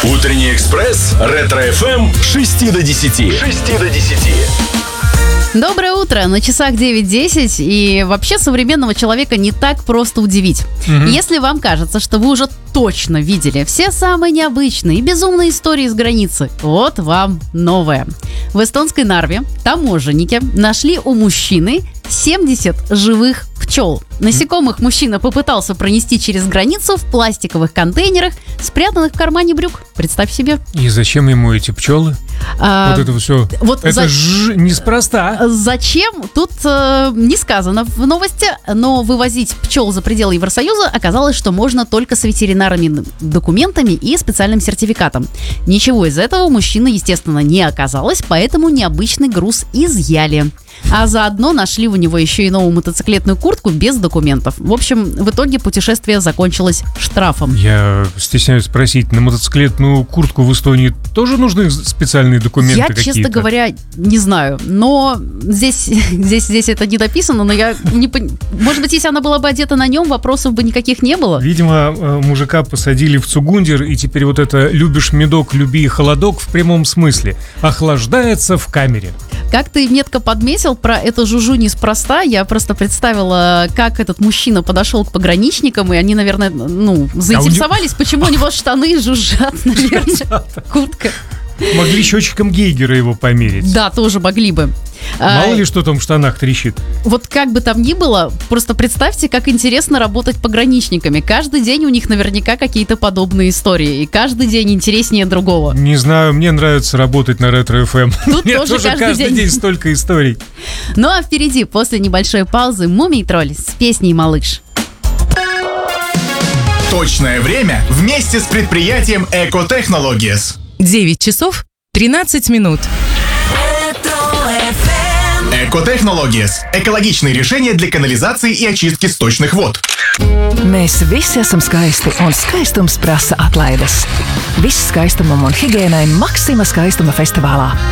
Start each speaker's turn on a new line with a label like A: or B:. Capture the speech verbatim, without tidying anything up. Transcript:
A: Утренний экспресс, Ретро-эф эм, с шести до десяти. С шести до десяти.
B: Доброе утро, на часах девять десять, и вообще современного человека не так просто удивить.
C: Мгм.
B: Если вам кажется, что вы уже точно видели все самые необычные и безумные истории с границы, вот вам новое. В эстонской Нарве таможенники нашли у мужчины семьдесят живых пчел. Насекомых мужчина попытался пронести через границу в пластиковых контейнерах, спрятанных в кармане брюк. Представь себе.
C: И зачем ему эти пчелы?
B: А,
C: вот это все.
B: вот
C: это
B: за-
C: ж неспроста.
B: Зачем? Тут э, не сказано в новости, но вывозить пчел за пределы Евросоюза оказалось, что можно только с ветеринарными документами и специальным сертификатом. Ничего из этого у мужчины, естественно, не оказалось, поэтому необычный груз изъяли. А заодно нашли у него еще и новую мотоциклетную куртку без документов. В общем, в итоге путешествие закончилось штрафом.
C: Я стесняюсь спросить, на мотоциклетную куртку в Эстонии тоже нужны специальные документы
B: Я,
C: какие-то?
B: честно говоря, не знаю. Но здесь, здесь, здесь это не дописано, но я не пон... Может быть, если она была бы одета на нем, вопросов бы никаких не было.
C: Видимо, э, мужика посадили в цугундер, и теперь вот это «любишь медок, люби холодок» в прямом смысле охлаждается в камере.
B: Как ты метко подметил, про эту жужу неспроста. Я просто представила, как этот мужчина подошел к пограничникам, и они, наверное, ну, заинтересовались, почему у него штаны жужжат, наверное, куртка.
C: Могли счетчиком Гейгера его померить.
B: Да, тоже могли бы.
C: Мало
B: А,
C: ли что там в штанах трещит.
B: Вот как бы там ни было, просто представьте, как интересно работать пограничниками. Каждый день у них наверняка какие-то подобные истории, и каждый день интереснее другого.
C: Не знаю, мне нравится работать на Ретро-эф эм.
B: Тут
C: Мне
B: тоже
C: тоже
B: каждый
C: каждый
B: день.
C: день столько историй.
B: Ну а впереди, после небольшой паузы, Мумий-тролль с песней «Малыш».
A: Точное время вместе с предприятием Eco Technologies.
D: девять часов тринадцать минут.
A: Eco Technologies – экологичные решения для канализации и очистки сточных вод.
E: Mēs visi esam skaisti, un skaistums prasa atlaides. Viss skaistumam un higiēnai Maksima skaistuma festivālā.